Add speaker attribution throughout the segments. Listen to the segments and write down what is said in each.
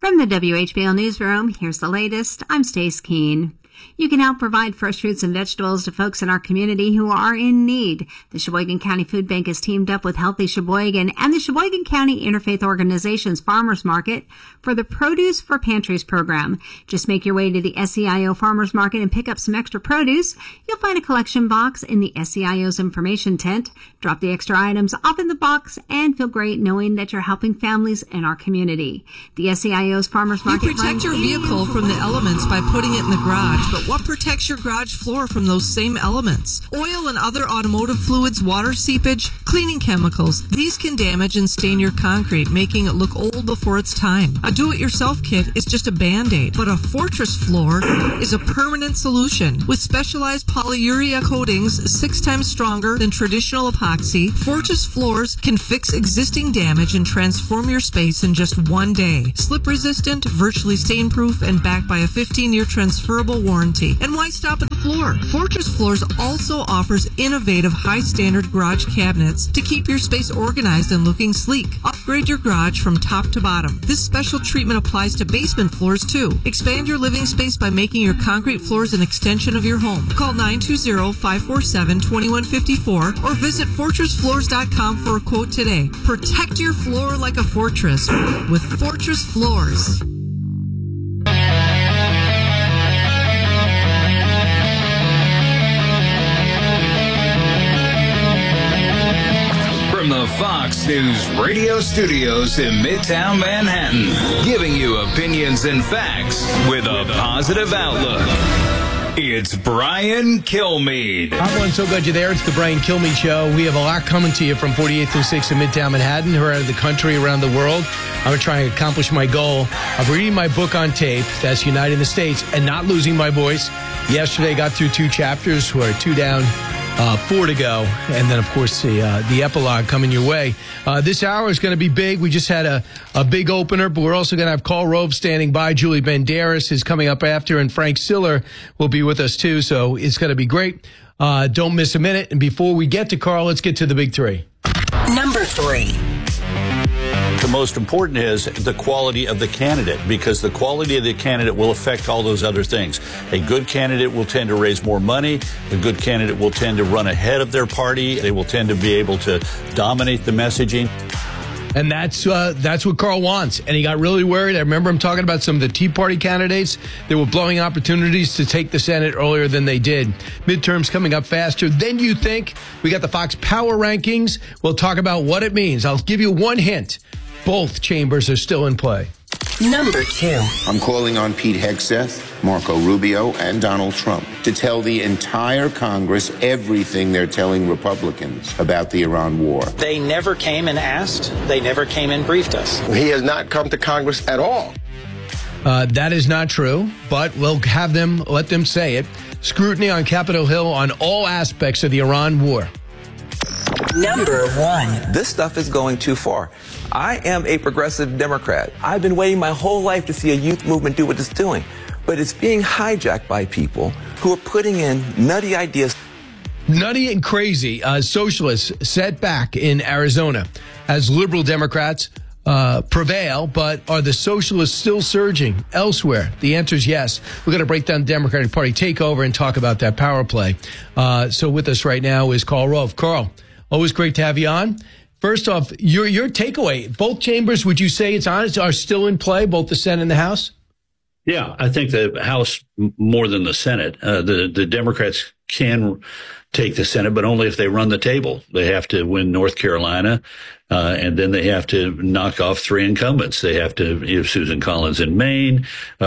Speaker 1: From the WHBL Newsroom, here's the latest. I'm Stace Keene. You can help provide fresh fruits and vegetables to folks in our community who are in need. The Sheboygan County Food Bank has teamed up with Healthy Sheboygan and the Sheboygan County Interfaith Organization's Farmers Market for the Produce for Pantries program. Just make your way to the SEIO Farmers Market and pick up some extra produce. You'll find a collection box in the SEIO's information tent. Drop the extra items off in the box and feel great knowing that you're helping families in our community. The SEIO's Farmers Market...
Speaker 2: You protect your vehicle from the elements by putting it in the garage. But what protects your garage floor from those same elements? Oil and other automotive fluids, water seepage, cleaning chemicals. These can damage and stain your concrete, making it look old before its time. A do-it-yourself kit is just a Band-Aid, but a Fortress floor is a permanent solution. With specialized polyurea coatings 6 times stronger than traditional epoxy, Fortress floors can fix existing damage and transform your space in just 1 day. Slip-resistant, virtually stain-proof, and backed by a 15-year transferable warranty. And why stop at the floor? Fortress Floors also offers innovative high-standard garage cabinets to keep your space organized and looking sleek. Upgrade your garage from top to bottom. This special treatment applies to basement floors too. Expand your living space by making your concrete floors an extension of your home. Call 920-547-2154 or visit fortressfloors.com for a quote today. Protect your floor like a fortress with Fortress Floors.
Speaker 3: From the Fox News radio studios in Midtown Manhattan, giving you opinions and facts with a positive outlook. It's Brian Kilmeade.
Speaker 4: Hi, everyone. So glad you're there. It's the Brian Kilmeade Show. We have a lot coming to you from 48th through 6th in Midtown Manhattan, around the country, around the world. I'm going to try and accomplish my goal of reading my book on tape, that's Uniting the States, and not losing my voice. Yesterday, got through 2 chapters. We're 2 down. 4 to go, and then, of course, the epilogue coming your way. This hour is going to be big. We just had a big opener, but we're also going to have Karl Rove standing by. Julie Banderas is coming up after, and Frank Siller will be with us, too, so it's going to be great. Don't miss a minute. And before we get to Karl, let's get to the big 3.
Speaker 5: Number 3.
Speaker 6: The most important is the quality of the candidate, because the quality of the candidate will affect all those other things. A good candidate will tend to raise more money. A good candidate will tend to run ahead of their party. They will tend to be able to dominate the messaging.
Speaker 4: And that's what Karl wants. And he got really worried. I remember him talking about some of the Tea Party candidates. They were blowing opportunities to take the Senate earlier than they did. Midterms coming up faster than you think. We got the Fox Power Rankings. We'll talk about what it means. I'll give you one hint. Both chambers are still in play.
Speaker 5: Number 2.
Speaker 7: I'm calling on Pete Hegseth, Marco Rubio, and Donald Trump to tell the entire Congress everything they're telling Republicans about the Iran war.
Speaker 8: They never came and asked. They never came and briefed us.
Speaker 9: He has not come to Congress at all.
Speaker 4: That is not true, but we'll have them, let them say it. Scrutiny on Capitol Hill on all aspects of the Iran war.
Speaker 5: Number 1.
Speaker 10: This stuff is going too far. I am a progressive Democrat. I've been waiting my whole life to see a youth movement do what it's doing. But it's being hijacked by people who are putting in nutty ideas.
Speaker 4: Nutty and crazy. Socialists set back in Arizona as liberal Democrats prevail, but are the socialists still surging elsewhere? The answer is yes. We're going to break down the Democratic Party takeover and talk about that power play. So with us right now is Karl Rove. Karl, always great to have you on. First off, your takeaway, both chambers, would you say it's honest, are still in play, both the Senate and the House?
Speaker 6: Yeah, I think the House more than the Senate. The Democrats can take the Senate, but only if they run the table. They have to win North Carolina, and then they have to knock off 3 incumbents. They have to Susan Collins in Maine,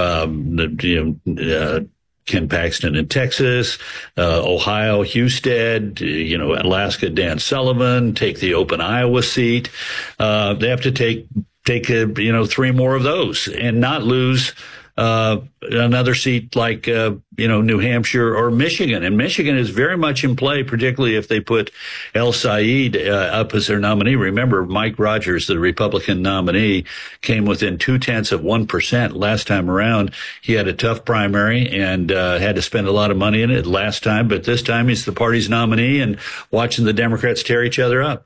Speaker 6: Ken Paxton in Texas, Ohio, Husted, Alaska, Dan Sullivan, take the open Iowa seat. They have to take 3 more of those and not lose another seat like, New Hampshire or Michigan. And Michigan is very much in play, particularly if they put El Said up as their nominee. Remember, Mike Rogers, the Republican nominee, came within 0.2% last time around. He had a tough primary and had to spend a lot of money in it last time, but this time he's the party's nominee and watching the Democrats tear each other up.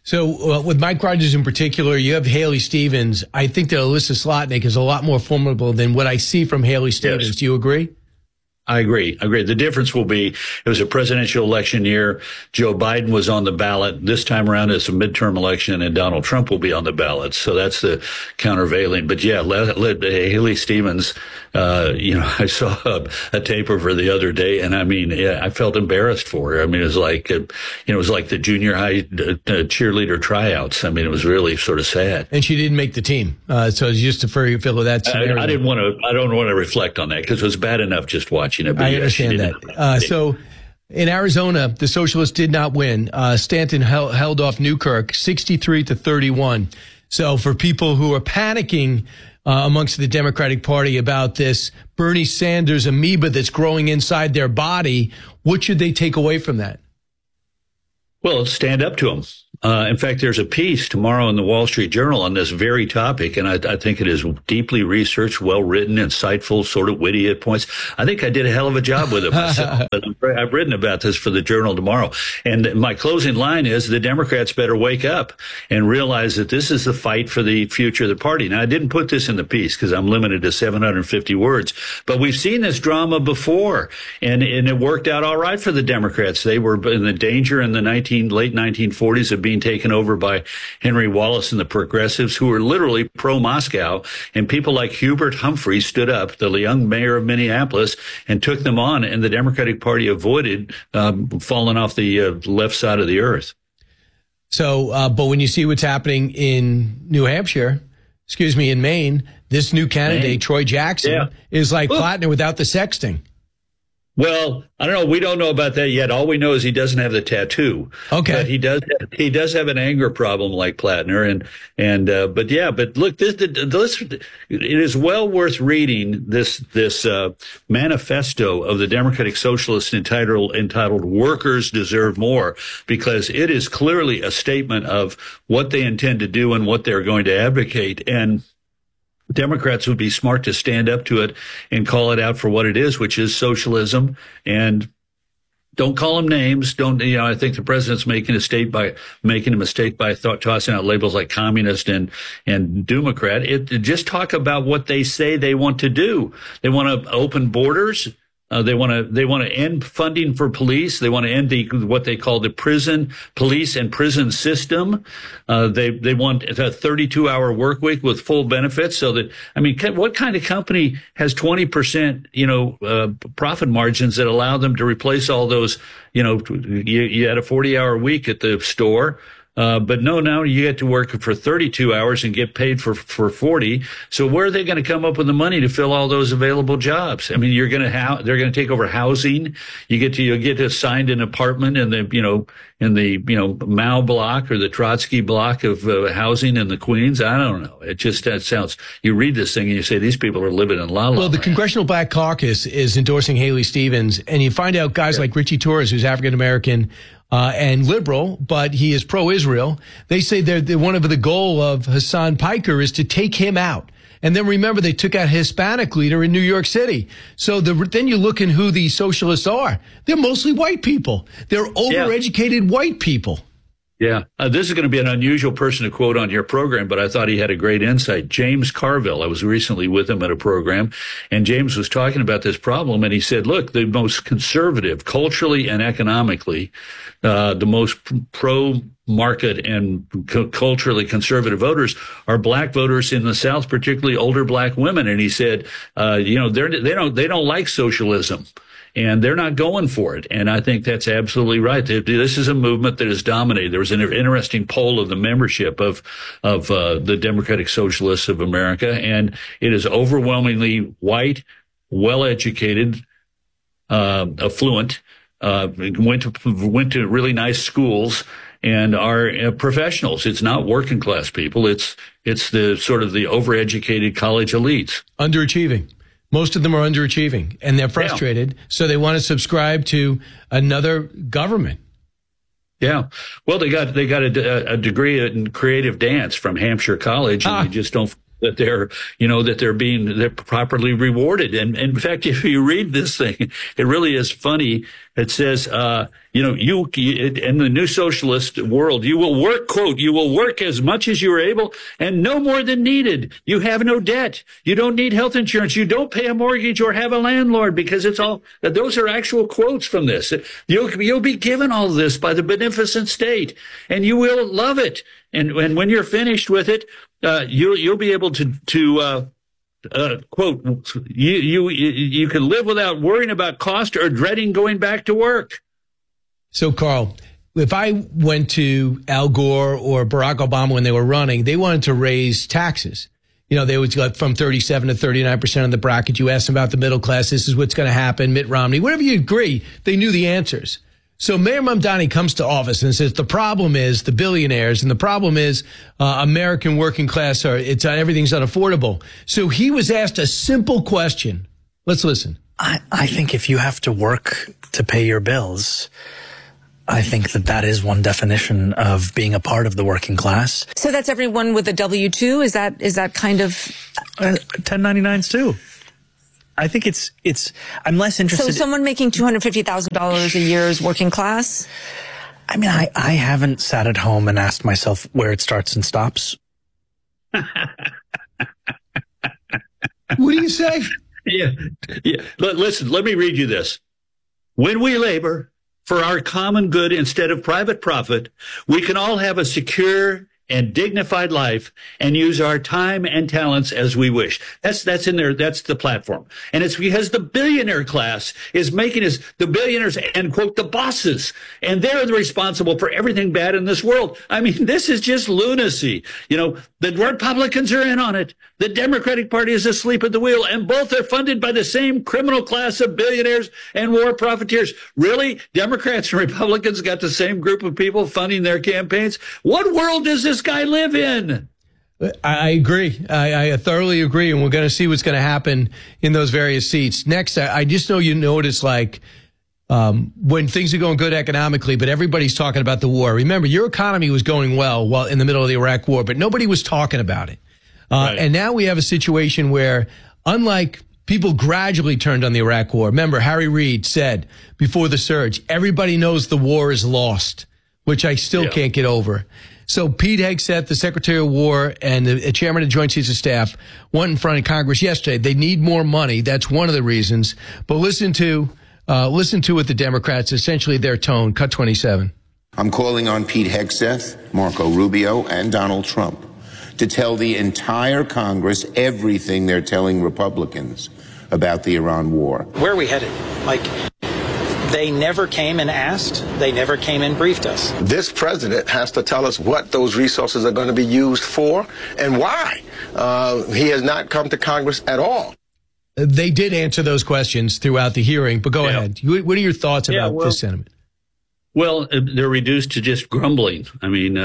Speaker 4: So with Mike Rogers in particular, you have Haley Stevens. I think that Alyssa Slotnick is a lot more formidable than what I see from Haley Stevens. Yes. Do you agree?
Speaker 6: I agree. The difference will be it was a presidential election year. Joe Biden was on the ballot. This time around, it's a midterm election, and Donald Trump will be on the ballot. So that's the countervailing. But yeah, Haley Stevens, I saw a tape of her the other day, and I mean, I felt embarrassed for her. I mean, it was like, it was like the junior high cheerleader tryouts. I mean, it was really sort of sad.
Speaker 4: And she didn't make the team. So it's just to feel of that scenario. I don't want to reflect on that because it was bad enough just watching. I understand that. So in Arizona, the socialists did not win. Stanton held off Newkirk 63-31. So for people who are panicking amongst the Democratic Party about this Bernie Sanders amoeba that's growing inside their body, what should they take away from that?
Speaker 6: Well, stand up to them. In fact, there's a piece tomorrow in the Wall Street Journal on this very topic, and I think it is deeply researched, well-written, insightful, sort of witty at points. I think I did a hell of a job with it myself, but I've written about this for the Journal tomorrow. And my closing line is the Democrats better wake up and realize that this is the fight for the future of the party. Now, I didn't put this in the piece because I'm limited to 750 words, but we've seen this drama before, and it worked out all right for the Democrats. They were in the danger in the late 1940s of being taken over by Henry Wallace and the progressives, who were literally pro-Moscow. And people like Hubert Humphrey stood up, the young mayor of Minneapolis, and took them on. And the Democratic Party avoided falling off the left side of the earth.
Speaker 4: So, but when you see what's happening in in Maine, this new candidate, Troy Jackson, is like Plattner without the sexting.
Speaker 6: Well, I don't know. We don't know about that yet. All we know is he doesn't have the tattoo.
Speaker 4: Okay.
Speaker 6: But he does have an anger problem like Plattner. But look, it is well worth reading this manifesto of the Democratic Socialists entitled Workers Deserve More, because it is clearly a statement of what they intend to do and what they're going to advocate. And Democrats would be smart to stand up to it and call it out for what it is, which is socialism. And don't call them names. I think the president's making a mistake by tossing out labels like communist and Democrat. Just talk about what they say they want to do. They want to open borders. They want to end funding for police. They want to end what they call the police and prison system. They want a 32-hour work week with full benefits. So that, what kind of company has 20%, profit margins that allow them to replace all those, you had a 40-hour week at the store. But no, now you get to work for 32 hours and get paid for 40. So where are they going to come up with the money to fill all those available jobs? I mean, they're going to take over housing. You'll get assigned an apartment in the Mao block or the Trotsky block of housing in the Queens. I don't know. That sounds, you read this thing and you say, these people are living in la la.
Speaker 4: Well, the Congressional Black Caucus is endorsing Haley Stevens, and you find out guys like Richie Torres, who's African-American, and liberal, but he is pro-Israel. They say they're one of the goal of Hassan Piker is to take him out. And then remember, they took out a Hispanic leader in New York City. So then you look in who the socialists are. They're mostly white people. They're overeducated white people.
Speaker 6: Yeah. This is going to be an unusual person to quote on your program, but I thought he had a great insight. James Carville. I was recently with him at a program, and James was talking about this problem, and he said, look, the most conservative, culturally and economically, the most pro-market and culturally conservative voters are black voters in the South, particularly older black women. And he said, they don't like socialism. And they're not going for it. And I think that's absolutely right. This is a movement that is dominated. There was an interesting poll of the membership of the Democratic Socialists of America, and it is overwhelmingly white, well-educated, affluent, went to really nice schools, and are professionals. It's not working class people. It's the sort of the overeducated college elites.
Speaker 4: Underachieving. Most of them are underachieving, and they're frustrated, so they want to subscribe to another government.
Speaker 6: Yeah. Well, they got a degree in creative dance from Hampshire College, and they that they're properly rewarded. And in fact, if you read this thing, it really is funny. It says, you in the new socialist world, you will work, quote, you will work as much as you are able and no more than needed. You have no debt. You don't need health insurance. You don't pay a mortgage or have a landlord, because it's all, those are actual quotes from this. You'll be given all this by the beneficent state, and you will love it. And when you're finished with it, you'll be able to quote, you can live without worrying about cost or dreading going back to work.
Speaker 4: So, Carl, if I went to Al Gore or Barack Obama when they were running, they wanted to raise taxes. They would go from 37 to 39% of the bracket. You ask them about the middle class. This is what's going to happen. Mitt Romney, whatever you agree, they knew the answers. So Mayor Mamdani comes to office and says the problem is the billionaires, and the problem is American working class everything's unaffordable. So he was asked a simple question. Let's listen.
Speaker 11: I think if you have to work to pay your bills, I think that is one definition of being a part of the working class.
Speaker 12: So that's everyone with a W-2? Is that kind of
Speaker 11: 1099s too? I think I'm less interested.
Speaker 12: So someone making $250,000 a year is working class?
Speaker 11: I mean, I haven't sat at home and asked myself where it starts and stops.
Speaker 4: What do you say?
Speaker 6: Yeah. Listen, let me read you this. When we labor for our common good instead of private profit, we can all have a secure and dignified life and use our time and talents as we wish. That's in there. That's the platform. And it's because the billionaire class is making us the billionaires and, quote, the bosses. And they're responsible for everything bad in this world. I mean, this is just lunacy. The Republicans are in on it. The Democratic Party is asleep at the wheel, and both are funded by the same criminal class of billionaires and war profiteers. Really? Democrats and Republicans got the same group of people funding their campaigns? What world does this guy live in?
Speaker 4: I agree. I thoroughly agree, and we're going to see what's going to happen in those various seats. Next, I just know you notice, when things are going good economically, but everybody's talking about the war. Remember, your economy was going well while in the middle of the Iraq war, but nobody was talking about it. Right. And now we have a situation where, unlike people gradually turned on the Iraq war, remember, Harry Reid said before the surge, everybody knows the war is lost, which I still can't get over. So Pete Hegseth, the Secretary of War and the Chairman of the Joint Chiefs of Staff, went in front of Congress yesterday. They need more money. That's one of the reasons. But listen to what the Democrats, essentially their tone. Cut 27.
Speaker 7: I'm calling on Pete Hegseth, Marco Rubio, and Donald Trump to tell the entire Congress everything they're telling Republicans about the Iran war.
Speaker 8: Where are we headed, Mike? They never came and asked. They never came and briefed us.
Speaker 9: This president has to tell us what those resources are going to be used for and why. He has not come to Congress at all.
Speaker 4: They did answer those questions throughout the hearing, but go ahead. What are your thoughts about this sentiment?
Speaker 6: Well, they're reduced to just grumbling. I mean,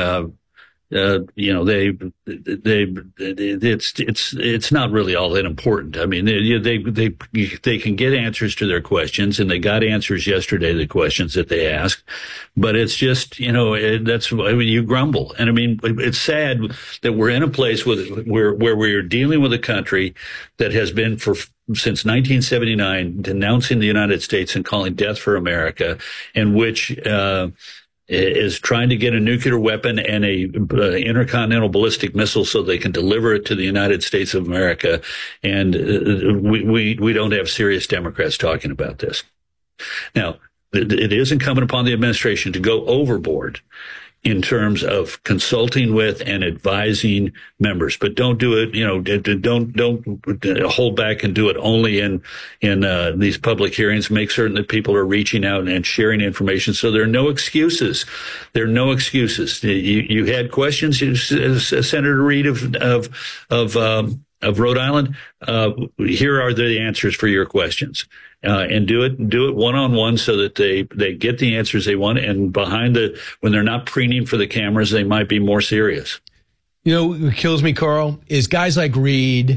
Speaker 6: it's not really all that important. I mean, they can get answers to their questions, and they got answers yesterday, the questions that they asked, but it's just, you grumble. And I mean, it's sad that we're in a place where we're dealing with a country that has been since 1979 denouncing the United States and calling death for America, and which, is trying to get a nuclear weapon and a intercontinental ballistic missile so they can deliver it to the United States of America. And we don't have serious Democrats talking about this. Now, it is incumbent upon the administration to go overboard in terms of consulting with and advising members, but don't do it, don't hold back and do it only in these public hearings. Make certain that people are reaching out and sharing information. So there are no excuses. There are no excuses. You had questions, Senator Reid of Rhode Island. Here are the answers for your questions. And do it one-on-one so that they get the answers they want. And when they're not preening for the cameras, they might be more serious.
Speaker 4: What kills me, Carl, is guys like Reid,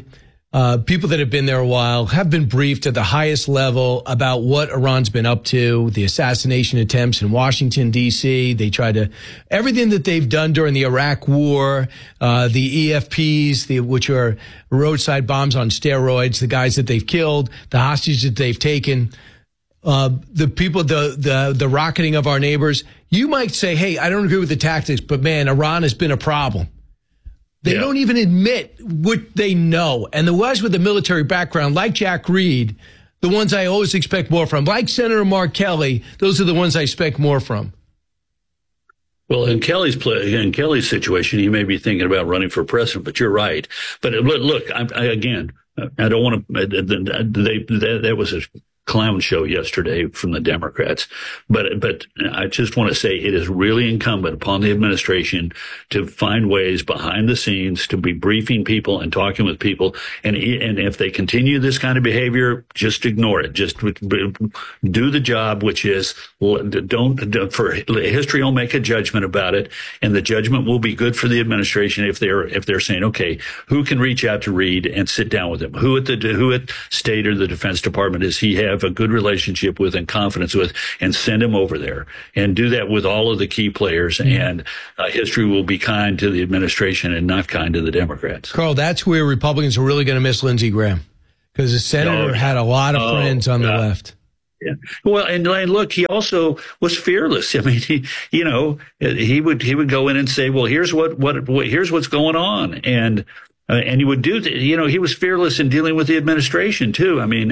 Speaker 4: people that have been there a while have been briefed at the highest level about what Iran's been up to, the assassination attempts in Washington, D.C. They tried to, everything that they've done during the Iraq War, the EFPs, which are roadside bombs on steroids, the guys that they've killed, the hostages that they've taken, the people, the rocketing of our neighbors. You might say, hey, I don't agree with the tactics, but man, Iran has been a problem. They don't even admit what they know. And the guys with the military background, like Jack Reed, the ones I always expect more from, like Senator Mark Kelly, those are the ones I expect more from.
Speaker 6: Well, in Kelly's situation, he may be thinking about running for president, but you're right. But look, I don't want to. That was a clown show yesterday from the Democrats. But I just want to say it is really incumbent upon the administration to find ways behind the scenes to be briefing people and talking with people. And if they continue this kind of behavior, just ignore it. Just do the job, which is for history will make a judgment about it. And the judgment will be good for the administration if they're saying, okay, who can reach out to Reed and sit down with him? Who at state or the Defense Department does he have a good relationship with and confidence with, and send him over there and do that with all of the key players. And history will be kind to the administration and not kind to the Democrats.
Speaker 4: Carl, that's where Republicans are really going to miss Lindsey Graham, because the senator had a lot of friends on the left.
Speaker 6: Yeah. Well, and look, he also was fearless. I mean, he would go in and say, well, here's what's going on. And he would do, he was fearless in dealing with the administration too. I mean,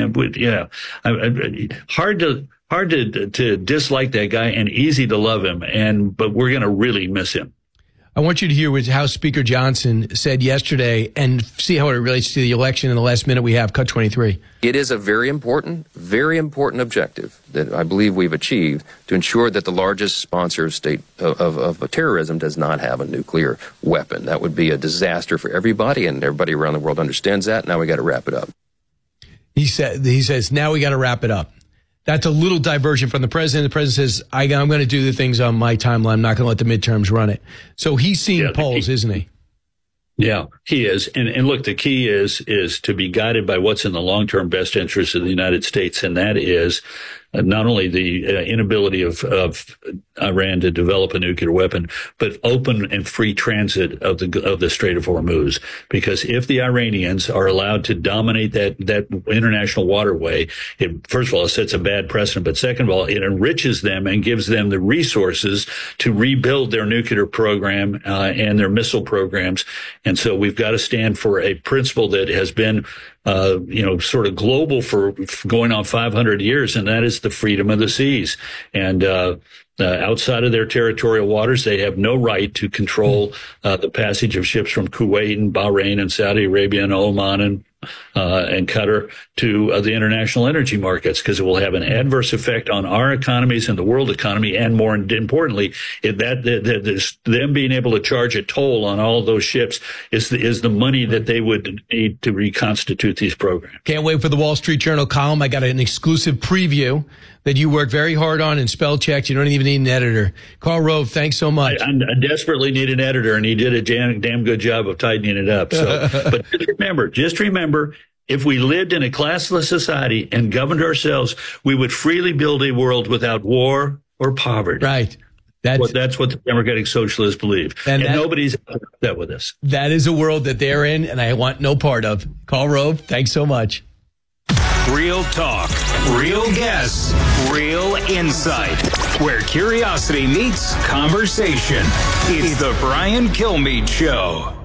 Speaker 6: hard to dislike that guy and easy to love him. But we're going to really miss him.
Speaker 4: I want you to hear what House Speaker Johnson said yesterday and see how it relates to the election in the last minute we have. Cut 23.
Speaker 13: It is a very important objective that I believe we've achieved to ensure that the largest sponsor of state of terrorism does not have a nuclear weapon. That would be a disaster for everybody, and everybody around the world understands that. Now we got to wrap it up.
Speaker 4: He says, now we got to wrap it up. That's a little diversion from the president. The president says, I'm going to do the things on my timeline. I'm not going to let the midterms run it. So he's seeing polls, isn't he?
Speaker 6: Yeah, he is. And look, the key is to be guided by what's in the long-term best interest of the United States. And that is not only the inability of Iran to develop a nuclear weapon, but open and free transit of the Strait of Hormuz. Because if the Iranians are allowed to dominate that international waterway, first of all, it sets a bad precedent. But second of all, it enriches them and gives them the resources to rebuild their nuclear program and their missile programs. And so we've got to stand for a principle that has been sort of global for going on 500 years, and that is the freedom of the seas. And outside of their territorial waters, they have no right to control the passage of ships from Kuwait and Bahrain and Saudi Arabia and Oman and Qatar to the international energy markets, because it will have an adverse effect on our economies and the world economy, and more importantly, them being able to charge a toll on all of those ships is the money that they would need to reconstitute these programs.
Speaker 4: Can't wait for the Wall Street Journal column. I got an exclusive preview that you worked very hard on and spell checked. You don't even need an editor. Karl Rove, thanks so much.
Speaker 6: I desperately need an editor, and he did a damn good job of tightening it up. So, but just remember, if we lived in a classless society and governed ourselves, we would freely build a world without war or poverty.
Speaker 4: Right.
Speaker 6: That's what the Democratic Socialists believe. And nobody's that with us.
Speaker 4: That is a world that they're in, and I want no part of. Karl Rove, thanks so much.
Speaker 3: Real talk, real guests, real insight. Where curiosity meets conversation. It's the Brian Kilmeade Show.